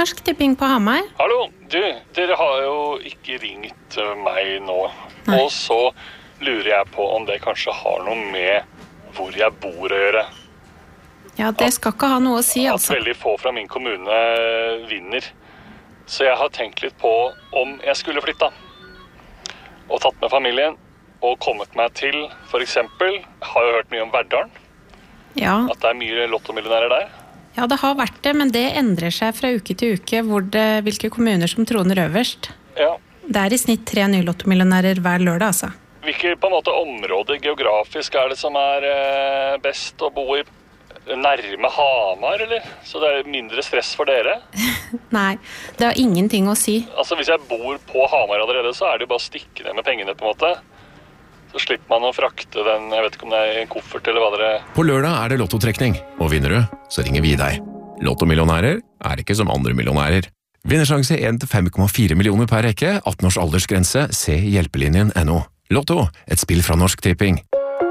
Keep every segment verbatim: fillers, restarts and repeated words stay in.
Norsk Tipping på Hamar. Hallo, du, dere har jo ikke ringt meg nå. Nei. Og så lurer jeg på om det kanskje har noe med hvor jeg bor å gjøre. Ja, det skal ikke ha noe å si, altså. At veldig få fra min kommune vinner. Så jeg har tenkt litt på om jeg skulle flytta. Og tatt med familien og kommet meg til, for eksempel, har jo hørt mye om Verdalen. Ja. At det er mye lottomillionærer der. Ja, det har vært det, men det endrer seg fra uke til uke hvor det, hvilke kommuner som troner øverst. Ja. Det er i snitt tre nye lottomillionærer hver lørdag, altså. Hvilke på en måte områder geografisk er det som er eh, best å bo i? Nærme Hamar, eller? Så det er mindre stress for dere? Nei, det har ingenting å si. Altså, hvis jeg bor på Hamar allerede, så er det jo bare å stikke ned med pengene, på en måte. Så slipper man å frakte den, jeg vet ikke om det er en koffert eller hva dere... På lørdag er det lottotrekning, og vinner du, så ringer vi deg. Lottomillionærer er ikke som andre millionærer. Vinnersjanse én til fem komma fire millioner per rekke, atten års aldersgrense, se hjelpelinjen punktum no. Lotto, et spill fra Norsk Tipping.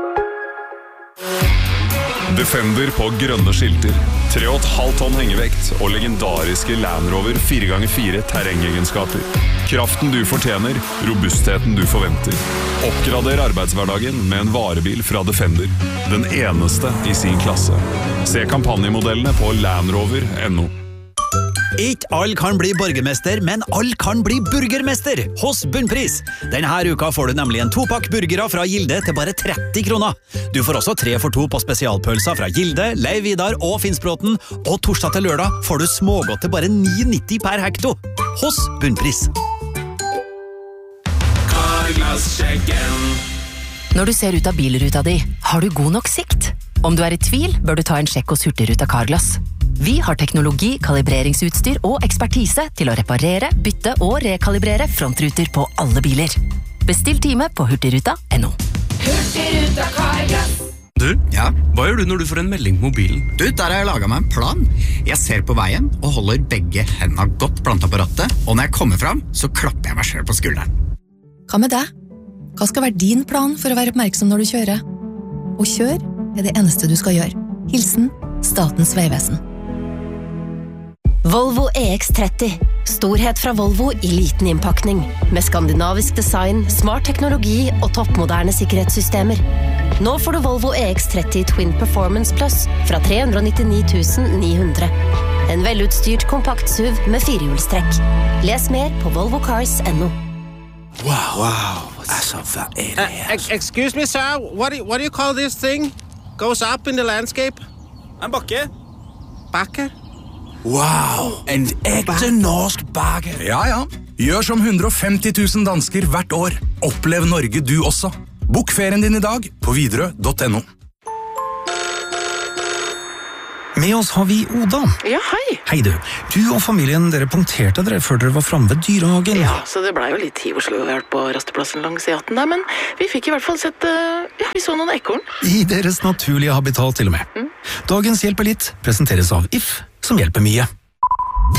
Defender på grønne skilter, tre komma fem tonn hengevekt og legendariske Land Rover fire ganger fire terrengegenskaper. Kraften du fortjener, robustheten du forventer. Oppgrader arbeidshverdagen med en varebil fra Defender. Den eneste i sin klasse. Se kampanjemodellene på landrover punktum no. Ikke alle kan bli borgermester, men alle kan bli burgermester hos Bunnpris. Denne uka får du nemlig en topakk burgere fra Gilde til bare tretti kroner. Du får også tre for to på spesialpølser fra Gilde, Leiv Vidar og Finnsbråten, og torsdag til lørdag får du smågodt til bare ni nitti per hekto hos Bunnpris. Carglass-sjekken. Når du ser ut av bilruta di, har du god nok sikt? Om du er i tvil, bør du ta en sjekk hos Hurtigruta Carglass. Vi har teknologi, kalibreringsutstyr og ekspertise til å reparere, bytte og rekalibrere frontruter på alle biler. Bestill time på hurtigruta punktum no. Hurtigruta Carglass. Du, ja? Hva gjør du når du får en melding på mobilen? Du, der har jeg laget meg en plan. Jeg ser på veien og holder begge hendene godt plantet på rattet, og når jeg kommer fram, så klapper jeg meg selv på skulderen. Hva med deg? Hva skal være din plan for å være oppmerksom når du kjører? Å kjøre er det eneste du skal gjøre. Hilsen Statens Vegvesen. Volvo E X tretti. Storhet fra Volvo i liten innpakning. Med skandinavisk design, smart teknologi og toppmoderne sikkerhetssystemer. Nå får du Volvo E X tretti Twin Performance Plus fra tre hundre nittini tusen ni hundre. En velutstyrt kompakt S U V med firehjulstrekk. Les mer på volvo cars punktum no. Wow, wow. Altså, hva er det her? Uh, excuse me, sir. What do, you, what do you call this thing? Goes up in the landscape? En bakke. Bakke? Wow, en ekte norsk bakke. Ja, ja. Gjør som hundre og femti tusen dansker hvert år. Opplev Norge du også. Bok ferien din i dag på widerøe punktum no. Med oss har vi Oda. Ja, hei. Hei du. Du og familien, dere punkterte dere før dere var fremme ved dyrehagen. Ja, så det ble jo litt tid hvor skulle vi vært på rasteplassen langs E atten der, men vi fikk i hvert fall sett, uh, ja, vi så noen ekorn. I deres naturlige habitat til og med. Mm. Dagens Hjelper litt presenteres av If, som hjelper mye.